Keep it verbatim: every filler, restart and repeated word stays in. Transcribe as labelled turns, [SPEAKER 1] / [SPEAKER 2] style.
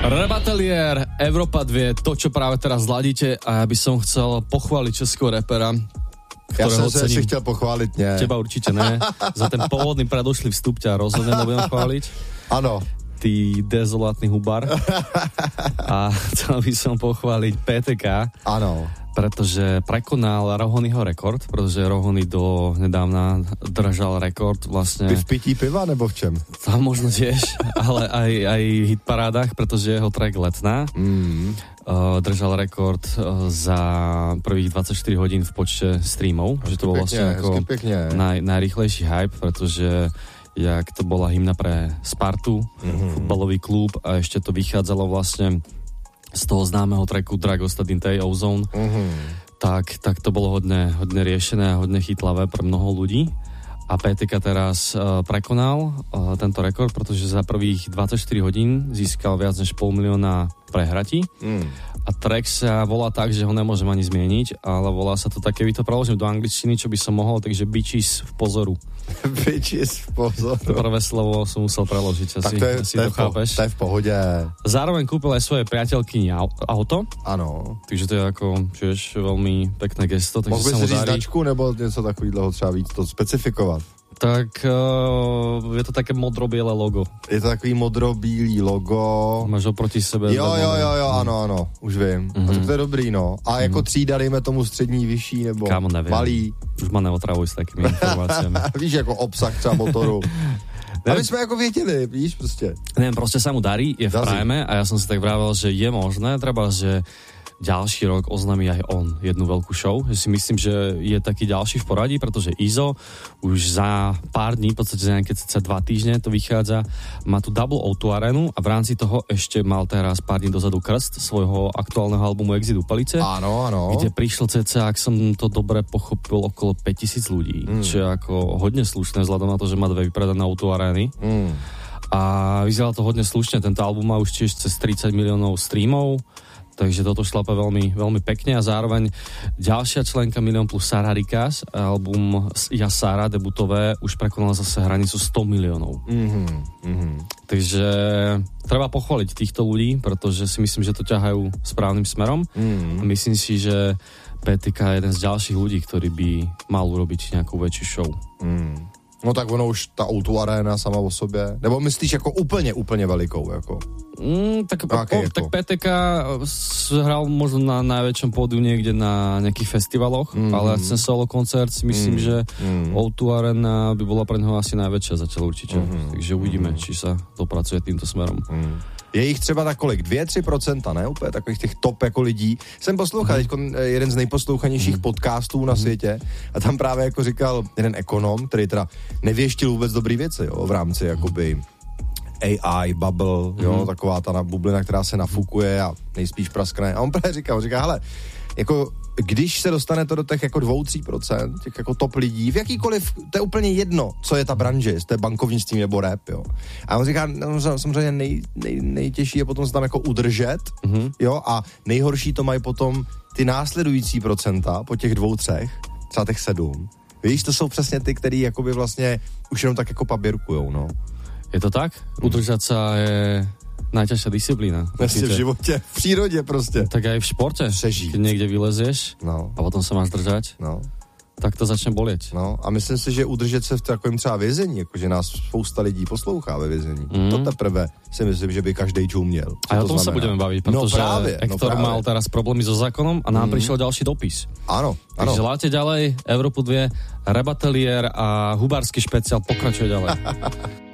[SPEAKER 1] Rebatelier, Európa dva, to, čo práve teraz zladíte, a ja by som chcel pochváliť českého repera,
[SPEAKER 2] Ja som
[SPEAKER 1] sa
[SPEAKER 2] si chtěl pochváliť, nie.
[SPEAKER 1] Teba určite ne. Za ten pôvodný predošlý vstup ťa rozhodne nebudem chváliť.
[SPEAKER 2] Áno.
[SPEAKER 1] Ty dezolátny hubar. A chcel by som pochváliť pé té ká.
[SPEAKER 2] Áno.
[SPEAKER 1] Pretože prekonal Rohonyho rekord, pretože Rohony do nedávna držal rekord vlastne...
[SPEAKER 2] Ty v pití piva nebo v čem?
[SPEAKER 1] Tam možno tiež, ale aj, aj v hitparádach, pretože jeho track Letná mm. uh, držal rekord uh, za prvých dvadsaťštyri hodín v počte streamov. Že to bol vlastne ako naj, najrýchlejší hype, pretože jak to bola hymna pre Spartu, mm-hmm. futbalový klub, a ešte to vychádzalo vlastne z toho známeho tracku Dragosta Dintej Ozone, mm-hmm. tak, tak to bolo hodne, hodne riešené a hodne chytlavé pre mnoho ľudí. A pé té ká teraz uh, prekonal uh, tento rekord, pretože za prvých dvadsaťštyri hodín získal viac než pol milióna prehratí. Mm. A track sa volá tak, že ho nemôžem ani zmieniť, ale volá sa to tak, keby to preložím do angličtiny, čo by som mohol, takže bitches v pozoru.
[SPEAKER 2] Bitches v pozoru.
[SPEAKER 1] To prvé slovo som musel preložiť, asi,
[SPEAKER 2] tak to, je,
[SPEAKER 1] asi
[SPEAKER 2] to,
[SPEAKER 1] to
[SPEAKER 2] po,
[SPEAKER 1] chápeš.
[SPEAKER 2] To je v pohode.
[SPEAKER 1] Zároveň kúpil aj svoje priateľkyni auto.
[SPEAKER 2] Áno.
[SPEAKER 1] Takže to je ako, čiže veľmi pekné gesto.
[SPEAKER 2] Mohl by si říct značku, nebo něco takového třeba víc to specifikovat?
[SPEAKER 1] Tak uh, je to také modro-biele logo.
[SPEAKER 2] Je to takový modro-bílý logo.
[SPEAKER 1] Máš oproti sebe.
[SPEAKER 2] Jo, jo, jo, jo, ano, ano, už vím. Mm-hmm. A tak to je dobrý, no. A mm-hmm. jako třída, dejme tomu střední, vyšší, nebo
[SPEAKER 1] Kámo, nevím.
[SPEAKER 2] malý.
[SPEAKER 1] Už ma neotravuj s takými informáciami.
[SPEAKER 2] Víš, jako obsah třeba motoru. Aby sme ako vietili, víš, proste.
[SPEAKER 1] Neviem, proste sa mu darí, je v prajme, a ja som si tak vravel, že je možné, treba, že ďalší rok oznámi aj on jednu veľkú show. Ja si myslím, že je taký ďalší v poradí, pretože Izo už za pár dní, v podstate za nejaké cca dva týždne to vychádza, má tu Double ó dva arénu a v rámci toho ešte mal teraz pár dní dozadu krst svojho aktuálneho albumu Exit Upalice.
[SPEAKER 2] Áno, áno.
[SPEAKER 1] Kde prišlo cca, ak som to dobre pochopil, okolo päťtisíc ľudí. Mm. Čo je ako hodne slušné vzhľadom na to, že má dve vypredané ó dva arény. Mm. A vyzerá to hodne slušne. Tento album má už tiež cez tridsať miliónov streamov. Takže toto šlape veľmi, veľmi pekne a zároveň ďalšia členka Milión plus Sara Rikas, album Ja Sara debutové už prekonala zase hranicu sto miliónov. Mm-hmm, mm-hmm. Takže treba pochváliť týchto ľudí, pretože si myslím, že to ťahajú správnym smerom. Mm-hmm. A myslím si, že pé té ká je jeden z ďalších ľudí, ktorý by mal urobiť nejakú väčšiu show. Mm.
[SPEAKER 2] No tak ono už ta ó dva aréna sama o sobě, nebo myslíš jako úplně, úplně velikou, jako?
[SPEAKER 1] Mm, tak, po,
[SPEAKER 2] jako?
[SPEAKER 1] tak pé té ká hral možno na najväčšom pódiu niekde na nejakých festivaloch, mm-hmm. ale ten solo koncert si myslím, mm-hmm. že ó dva Arena by bola pre neho asi najväčšia zatiaľ určite. Mm-hmm. Takže uvidíme, mm-hmm. či sa dopracuje týmto smerom. Mm.
[SPEAKER 2] Je jich třeba na kolik? dvě tři procenta, ne? Úplně takových těch top jako lidí. Jsem poslouchal mm. teď jeden z nejposlouchanějších mm. podcastů na světě a tam právě jako říkal jeden ekonom, který teda nevěštil vůbec dobrý věci, jo, v rámci jakoby á í, bubble, jo, mm. taková ta bublina, která se nafukuje a nejspíš praskne. A on právě říkal, on říká, hele, jako když se dostane to do těch jako dvou, tří procent, těch jako top lidí, v jakýkoliv, to je úplně jedno, co je ta branže, jestli to je bankovnictví nebo rap, jo. A on říká, no, samozřejmě nej, nej, nejtěžší je potom se tam jako udržet, mm-hmm. jo, a nejhorší to mají potom ty následující procenta po těch dvou, třech, třeba těch sedm. Víš, to jsou přesně ty, který jakoby vlastně už jenom tak jako paběrkujou, no.
[SPEAKER 1] Je to tak? Udržať sa je najťažšia disciplína.
[SPEAKER 2] Vlastně v životě, v přírodě prostě.
[SPEAKER 1] Tak aj v športe.
[SPEAKER 2] Přežít.
[SPEAKER 1] Keď niekde vylezieš
[SPEAKER 2] no.
[SPEAKER 1] a potom sa máš držať,
[SPEAKER 2] no.
[SPEAKER 1] tak to začne bolieť.
[SPEAKER 2] No a myslím si, že udržet se v takovém třeba vězení, jakože nás spousta lidí poslouchá ve vězení. Mm. To teprve si myslím, že by každý čum měl.
[SPEAKER 1] A o tom znamená? Sa budeme baviť, pretože
[SPEAKER 2] no právě,
[SPEAKER 1] Ektor
[SPEAKER 2] no
[SPEAKER 1] mal teraz problémy so zákonom a nám mm. prišiel ďalší dopis.
[SPEAKER 2] Áno, áno.
[SPEAKER 1] Takže láte ďalej, Európu dva, Rebatelier a Hubársky špeciál pokračuje ďalej.